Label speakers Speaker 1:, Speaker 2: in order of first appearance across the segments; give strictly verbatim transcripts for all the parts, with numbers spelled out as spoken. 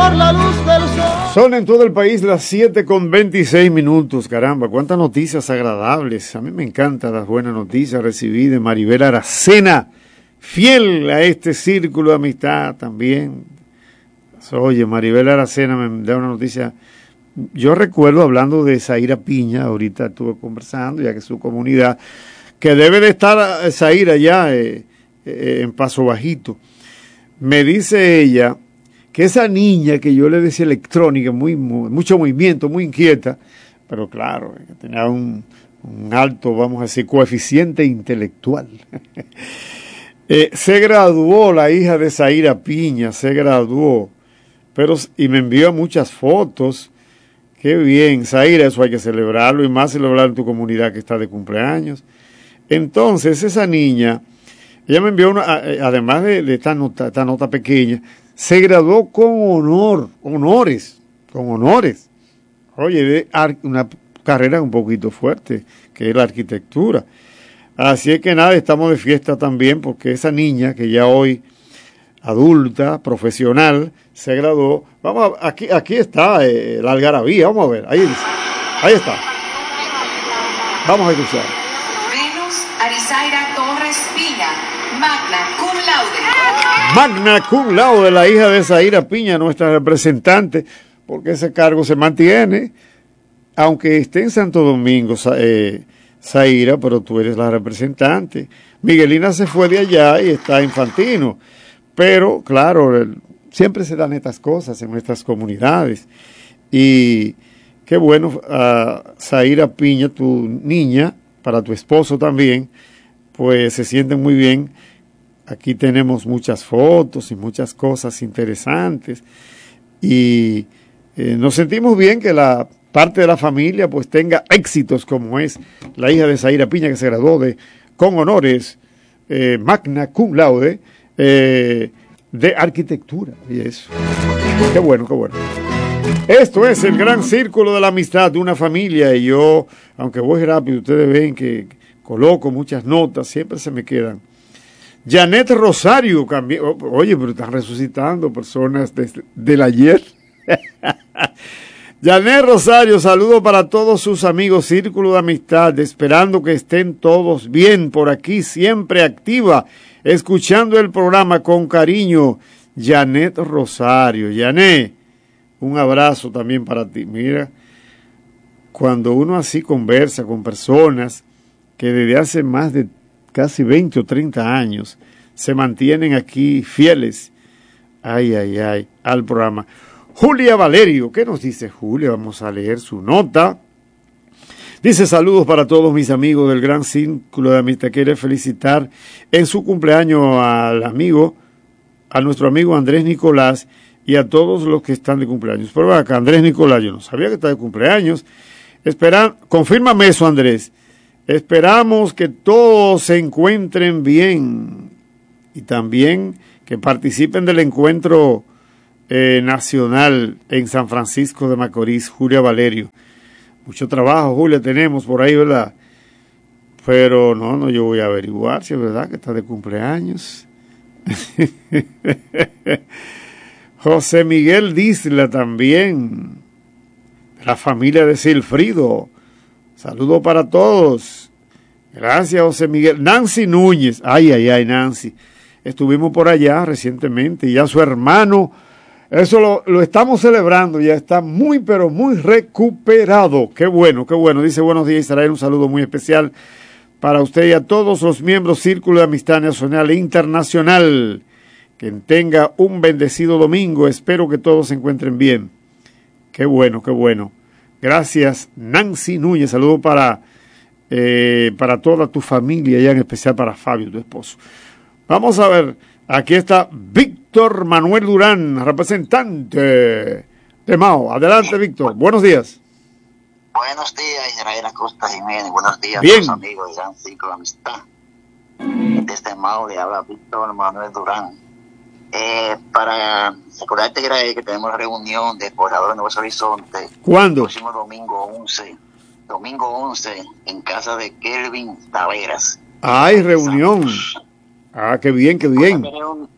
Speaker 1: por la luz del sol.
Speaker 2: Son en todo el país las siete con veintiséis minutos. Caramba, cuántas noticias agradables. A mí me encantan las buenas noticias recibidas de Maribel Aracena, fiel a este círculo de amistad también. Oye, Maribel Aracena me da una noticia. Yo recuerdo, hablando de Zaira Piña, ahorita estuve conversando, ya que su comunidad, que debe de estar Zaira ya eh, eh, en Paso Bajito. Me dice ella que esa niña que yo le decía electrónica, muy, muy mucho movimiento, muy inquieta, pero claro, que tenía un, un alto, vamos a decir, coeficiente intelectual. eh, se graduó la hija de Zaira Piña, se graduó, pero y me envió muchas fotos. Qué bien, Zaira, eso hay que celebrarlo, y más celebrar en tu comunidad que está de cumpleaños. Entonces, esa niña, ella me envió, una, además de, de esta, nota, esta nota pequeña, se graduó con honor, honores, con honores. Oye, de una carrera un poquito fuerte, que es la arquitectura. Así es que nada, estamos de fiesta también, porque esa niña, que ya hoy adulta, profesional, se graduó. Vamos a, aquí, aquí está eh, la algarabía, vamos a ver, ahí, ahí está. Vamos a escuchar.
Speaker 3: Venus Arizaira Torres Piña, magna cum laude.
Speaker 2: Magna cum laude, la hija de Zaira Piña, nuestra representante, porque ese cargo se mantiene, aunque esté en Santo Domingo, eh, Zaira, pero tú eres la representante. Miguelina se fue de allá y está en Fantino, pero claro, el, siempre se dan estas cosas en nuestras comunidades. Y qué bueno, uh, Zaira Piña, tu niña, para tu esposo también, pues se sienten muy bien. Aquí tenemos muchas fotos y muchas cosas interesantes. Y eh, nos sentimos bien que la parte de la familia pues tenga éxitos, como es la hija de Zaira Piña, que se graduó de, con honores, eh, magna cum laude, eh, de arquitectura. Y eso. Qué bueno, qué bueno. Esto es el gran círculo de la amistad de una familia, y yo, aunque voy rápido, ustedes ven que coloco muchas notas, siempre se me quedan. Janet Rosario, cambió, oye, pero están resucitando personas desde, del ayer. Janet Rosario, saludo para todos sus amigos, círculo de amistad, esperando que estén todos bien por aquí, siempre activa, escuchando el programa con cariño. Janet Rosario, Janet, un abrazo también para ti. Mira, cuando uno así conversa con personas que desde hace más de casi veinte o treinta años se mantienen aquí fieles, ay, ay, ay, al programa. Julia Valerio, ¿qué nos dice Julia? Vamos a leer su nota. Dice: saludos para todos mis amigos del gran círculo de amistad. Quiere felicitar en su cumpleaños al amigo, a nuestro amigo Andrés Nicolás, y a todos los que están de cumpleaños. Pero acá, Andrés Nicolás, yo no sabía que está de cumpleaños. Espera, confírmame eso, Andrés. Esperamos que todos se encuentren bien y también que participen del encuentro eh, nacional en San Francisco de Macorís. Julia Valerio. Mucho trabajo, Julia, tenemos por ahí, ¿verdad? Pero no, no, yo voy a averiguar si es verdad que está de cumpleaños. José Miguel Disla también, la familia de Silfrido. Saludo para todos. Gracias, José Miguel. Nancy Núñez. Ay, ay, ay, Nancy. Estuvimos por allá recientemente y ya su hermano, eso lo, lo estamos celebrando, ya está muy, pero muy recuperado. Qué bueno, qué bueno. Dice: buenos días, Israel. Un saludo muy especial para usted y a todos los miembros Círculo de Amistad Nacional e Internacional. Que tenga un bendecido domingo. Espero que todos se encuentren bien. Qué bueno, qué bueno. Gracias, Nancy Núñez. Saludo para, eh, para toda tu familia, y en especial para Fabio, tu esposo. Vamos a ver, aquí está Víctor Manuel Durán, representante de Mao. Adelante, Víctor. Buenos días.
Speaker 4: Buenos días, Israel Acosta Jiménez. Buenos días
Speaker 2: Bien.
Speaker 4: a los amigos de Gran Círculo de Amistad. Desde Mao le habla Víctor Manuel Durán. Eh, para recordarte, Israel, que tenemos la reunión de pobladores de Nuevos Horizontes.
Speaker 2: ¿Cuándo?
Speaker 4: El próximo domingo once. Domingo once, en casa de Kelvin Taveras.
Speaker 2: Hay reunión. Ah, qué bien, qué bien.
Speaker 4: Vamos a tener un,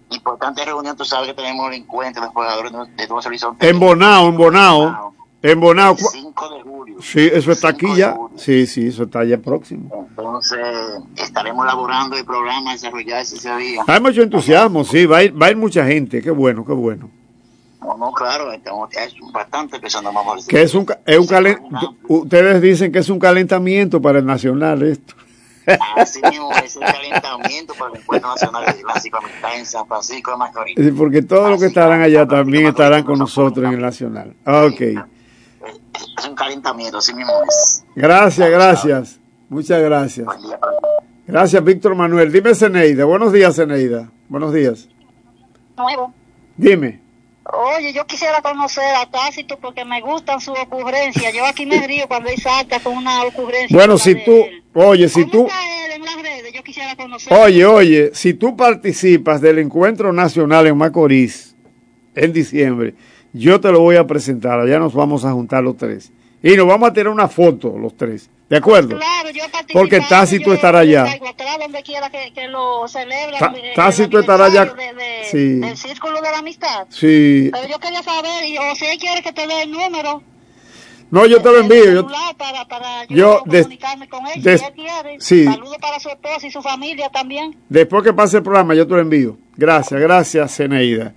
Speaker 4: importante reunión, tú sabes que tenemos el encuentro de los pobladores de Nuevos Horizontes.
Speaker 2: En Bonao, en Bonao. En Bonao.
Speaker 4: El cinco de julio.
Speaker 2: Sí, eso está aquí ya. Sí, sí, eso está ya próximo.
Speaker 4: Entonces, estaremos elaborando el programa, desarrollarse ese día.
Speaker 2: Hay mucho entusiasmo, sí, va a ir, va a ir mucha gente, qué bueno, qué bueno.
Speaker 4: No, no, claro, estamos, es bastante pensando, vamos a decir.
Speaker 2: Que es un, es un calen, ustedes dicen que es un calentamiento para el Nacional esto.
Speaker 4: Así mismo es el calentamiento para el Encuentro Nacional de Clásico Amistad en San Francisco de Macorís.
Speaker 2: Sí, porque todos los que estarán allá también estarán con nosotros en el Nacional. Ok.
Speaker 4: Es un calentamiento, así mismo es.
Speaker 2: Gracias, gracias. Muchas gracias. Gracias, Víctor Manuel. Dime, Zeneida. Buenos días, Zeneida. Buenos días.
Speaker 1: Nuevo.
Speaker 2: Dime.
Speaker 1: Oye, yo quisiera conocer a Tácito porque me gustan sus ocurrencias. Yo aquí me río cuando él salta con una ocurrencia.
Speaker 2: Bueno, si tú,
Speaker 1: él.
Speaker 2: oye, si
Speaker 1: ¿Cómo
Speaker 2: tú,
Speaker 1: está él en las redes? Yo quisiera conocer.
Speaker 2: Oye, oye, si tú participas del Encuentro Nacional en Macorís en diciembre, yo te lo voy a presentar. Allá nos vamos a juntar los tres y nos vamos a tirar una foto los tres. ¿De acuerdo?
Speaker 1: Claro, yo
Speaker 2: porque Tácito estará allá.
Speaker 1: Atrás, donde quiera que, que lo celebren.
Speaker 2: Ta Tácito estará allá.
Speaker 1: De, de,
Speaker 2: sí.
Speaker 1: Del Círculo de la Amistad.
Speaker 2: Sí.
Speaker 1: Pero yo quería saber, y, o si él quiere que te dé el número.
Speaker 2: No, yo te lo envío. Yo,
Speaker 1: para, para yo,
Speaker 2: yo
Speaker 1: comunicarme con él,
Speaker 2: des,
Speaker 1: si él quiere.
Speaker 2: Sí.
Speaker 1: Saludos para su esposa y su familia también.
Speaker 2: Después que pase el programa, yo te lo envío. Gracias, gracias, Zeneida.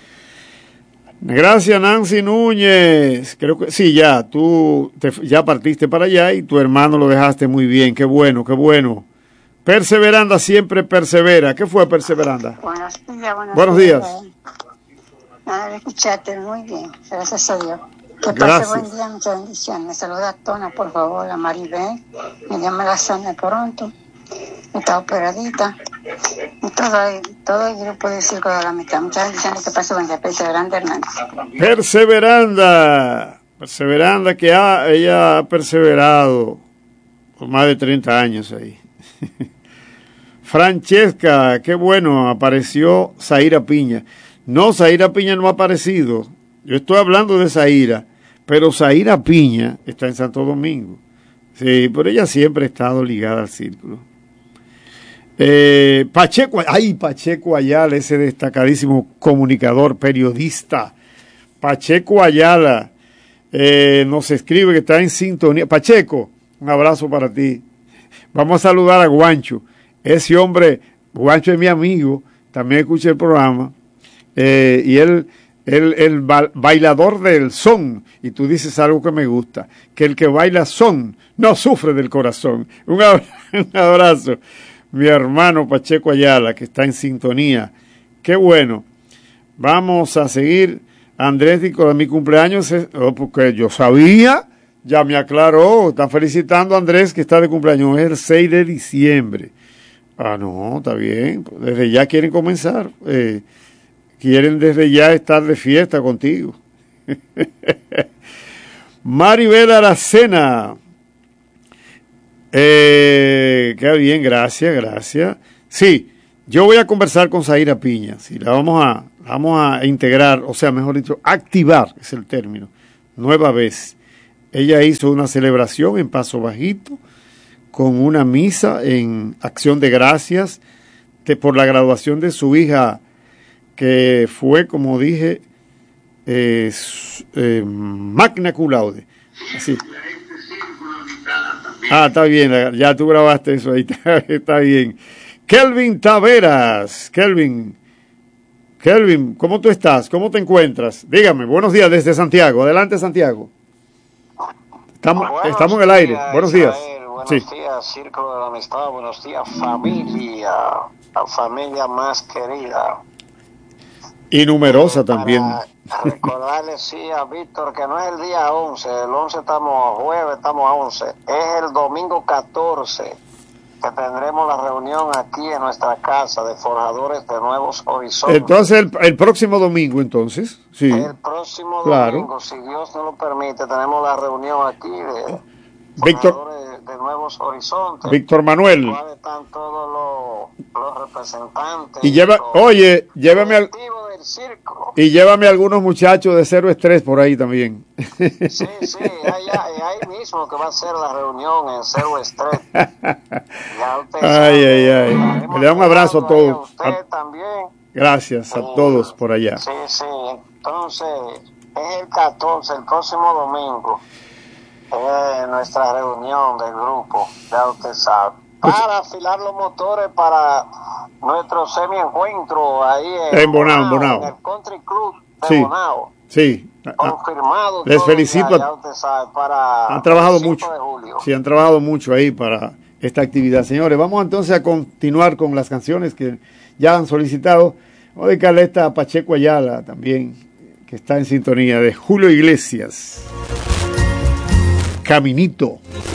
Speaker 2: Gracias, Nancy Núñez. Creo que sí, ya, tú te, ya partiste para allá y tu hermano lo dejaste muy bien. Qué bueno, qué bueno. Perseveranda siempre persevera. ¿Qué fue Perseveranda?
Speaker 5: Buenos días, buenos,
Speaker 2: buenos días.
Speaker 5: días. Nada de escucharte muy bien, gracias a Dios. Que
Speaker 2: Gracias.
Speaker 5: pase buen día, muchas bendiciones. Me saluda a Tona, por favor, a Maribel. Me llama la sana pronto. Está operadita. Y todo, todo el grupo del Circo de la Amistad. Muchas bendiciones, que pase buen día. Perseveranda Hernández.
Speaker 2: Perseveranda. Perseveranda, que ha, ella ha perseverado por más de treinta años ahí. Francesca, qué bueno, apareció Zaira Piña. No, Zaira Piña no ha aparecido. Yo estoy hablando de Zaira, pero Zaira Piña está en Santo Domingo. Sí, pero ella siempre ha estado ligada al círculo. Eh, Pacheco, ay, Pacheco Ayala, ese destacadísimo comunicador, periodista. Pacheco Ayala eh, nos escribe que está en sintonía. Pacheco, un abrazo para ti. Vamos a saludar a Guancho. Ese hombre, Guancho es mi amigo, también escucha el programa. Eh, y él, el, el bailador del son, y tú dices algo que me gusta, que el que baila son no sufre del corazón. Un abrazo, un abrazo, mi hermano Pacheco Ayala, que está en sintonía. Qué bueno. Vamos a seguir. Andrés dijo, de mi cumpleaños, es, oh, porque yo sabía, ya me aclaró, están felicitando a Andrés que está de cumpleaños, es el seis de diciembre. Ah, no, está bien, desde ya quieren comenzar, eh, quieren desde ya estar de fiesta contigo. Maribel Aracena, eh, qué bien, gracias, gracias. Sí, yo voy a conversar con Zaira Piña, sí, la vamos a, vamos a integrar, o sea, mejor dicho, activar, es el término, nueva vez. Ella hizo una celebración en Paso Bajito, con una misa en acción de gracias de, por la graduación de su hija, que fue, como dije, eh, eh, magna cum laude. Así. Ah, está bien, ya tú grabaste eso ahí, está, está bien. Kelvin Taveras, Kelvin, Kelvin, ¿cómo tú estás? ¿Cómo te encuentras? Dígame, buenos días desde Santiago. Adelante, Santiago. Estamos, estamos en el aire. Buenos días.
Speaker 6: Buenos
Speaker 2: sí.
Speaker 6: días, Círculo de la Amistad. Buenos días, familia. La familia más querida.
Speaker 2: Y numerosa
Speaker 6: eh,
Speaker 2: también.
Speaker 6: Recordarle, sí, a Víctor, que no es el día once. El once estamos jueves, estamos a once. Es el domingo catorce que tendremos la reunión aquí en nuestra casa de Forjadores de Nuevos Horizontes.
Speaker 2: Entonces, el, el próximo domingo, entonces. Sí.
Speaker 6: El próximo
Speaker 2: claro.
Speaker 6: domingo, si Dios nos lo permite, tenemos la reunión aquí de
Speaker 2: Víctor,
Speaker 6: de, de Nuevos Horizontes.
Speaker 2: Víctor Manuel.
Speaker 6: Están todos los, los representantes.
Speaker 2: Y lleva,
Speaker 6: los,
Speaker 2: oye, llévame al,
Speaker 6: del circo.
Speaker 2: Y llévame a algunos muchachos de Cero Estrés por ahí también.
Speaker 6: Sí, sí, allá, ahí mismo que va a ser la reunión en Cero Estrés. Ya usted
Speaker 2: ay,
Speaker 6: sabe,
Speaker 2: ay, ay. Le da un abrazo a todos.
Speaker 6: Usted también.
Speaker 2: Gracias a
Speaker 6: Sí,
Speaker 2: todos por allá.
Speaker 6: Sí, sí, entonces es el catorce, el próximo domingo, es nuestra reunión del grupo, ya usted sabe, para afilar los motores para nuestro semi-encuentro ahí en,
Speaker 2: En Bonao, Bonao.
Speaker 6: en el Country Club de
Speaker 2: Sí.
Speaker 6: Bonao.
Speaker 2: Sí.
Speaker 6: Confirmado.
Speaker 2: Les
Speaker 6: todo
Speaker 2: felicito.
Speaker 6: Ya, ya usted sabe, para
Speaker 2: han trabajado
Speaker 6: el cinco
Speaker 2: mucho.
Speaker 6: de julio.
Speaker 2: Sí, han trabajado mucho ahí para esta actividad. Señores, vamos entonces a continuar con las canciones que ya han solicitado. Vamos a dedicarle esta a Pacheco Ayala también, que está en sintonía, de Julio Iglesias. Caminito.